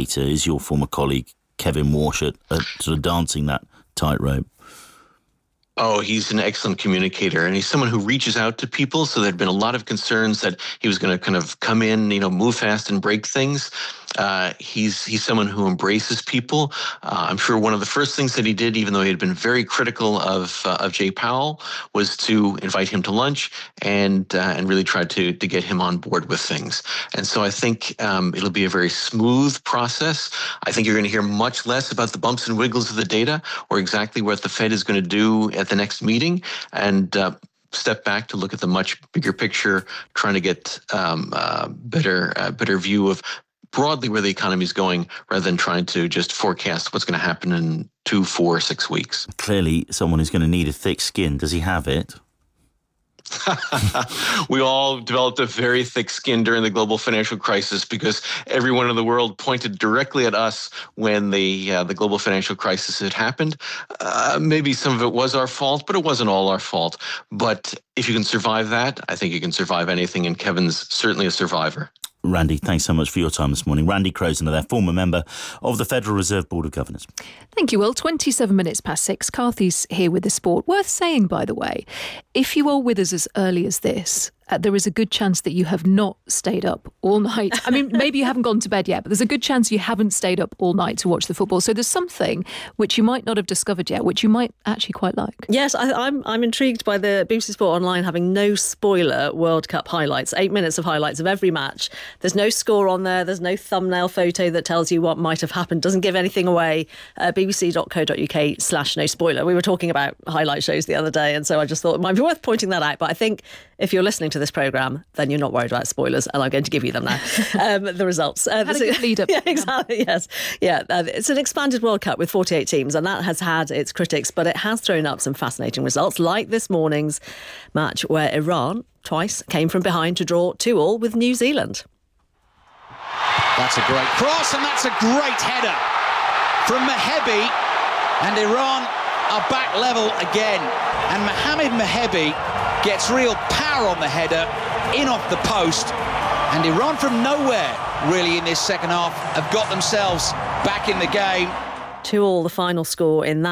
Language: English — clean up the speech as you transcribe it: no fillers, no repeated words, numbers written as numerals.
communicator is your former colleague Kevin Walsh at sort of dancing that tightrope? Oh, he's an excellent communicator, and he's someone who reaches out to people. So there'd been a lot of concerns that he was going to kind of come in, move fast and break things. He's someone who embraces people. I'm sure one of the first things that he did, even though he had been very critical of Jay Powell, was to invite him to lunch and really try to get him on board with things. And so I think it'll be a very smooth process. I think you're going to hear much less about the bumps and wiggles of the data or exactly what the Fed is going to do at the next meeting, and step back to look at the much bigger picture, trying to get better view of broadly where the economy is going, rather than trying to just forecast what's going to happen in 2, 4, 6 weeks. Clearly, someone who's going to need a thick skin. Does he have it? We all developed a very thick skin during the global financial crisis because everyone in the world pointed directly at us when the global financial crisis had happened. Maybe some of it was our fault, but it wasn't all our fault. But if you can survive that, I think you can survive anything, and Kevin's certainly a survivor. Randy, thanks so much for your time this morning. Randy Crowsner there, former member of the Federal Reserve Board of Governors. Thank you, Will. 27 minutes past 6. Carthy's here with the sport. Worth saying, by the way, if you are with us as early as this, there is a good chance that you have not stayed up all night. I mean, maybe you haven't gone to bed yet, but there's a good chance you haven't stayed up all night to watch the football. So there's something which you might not have discovered yet, which you might actually quite like. Yes, I'm intrigued by the BBC Sport Online having no spoiler World Cup highlights. 8 minutes of highlights of every match. There's no score on there. There's no thumbnail photo that tells you what might have happened. Doesn't give anything away. bbc.co.uk/no spoiler. We were talking about highlight shows the other day, and so I just thought it might be worth pointing that out. But I think if you're listening to this programme, then you're not worried about spoilers, and I'm going to give you them now. The results. Had a good lead up. Yeah, exactly, yes. Yeah, it's an expanded World Cup with 48 teams, and that has had its critics, but it has thrown up some fascinating results, like this morning's match where Iran twice came from behind to draw 2-2 with New Zealand. That's a great cross, and that's a great header from Mehebi, and Iran are back level again. And Mohamed Mehebi gets real power on the header, in off the post, and Iran from nowhere, really, in this second half, have got themselves back in the game. 2-2 the final score in that.